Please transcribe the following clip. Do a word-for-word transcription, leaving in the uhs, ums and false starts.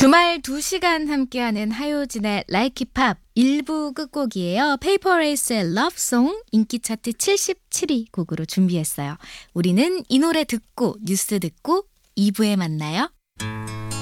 주말 두 시간 함께하는 하효진의 Like It Pop 일 부 끝곡이에요. 페이퍼레이스의 Love Song 인기 차트 칠십칠 위 곡으로 준비했어요. 우리는 이 노래 듣고 뉴스 듣고 이 부에 만나요.